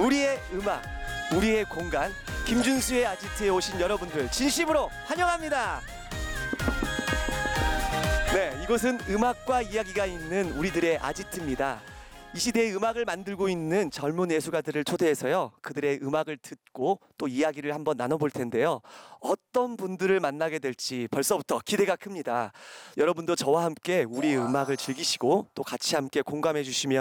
우리의 음악, 우리의 공간, 김준수의 아지트에 오신 여러분들 진심으로 환영합니다. 네, 이곳은 음악과 이야기가 있는 우리들의 아지트입니다. 이 시대의 음악을 만들고 있는 젊은 예술가들을 초대해서요, 그들의 음악을 듣고 또 이야기를 한번 나눠볼 텐데요. 어떤 분들을 만나게 될지 벌써부터 기대가 큽니다. 여러분도 저와 함께 우리 음악을 즐기시고 또 같이 함께 공감해 주시면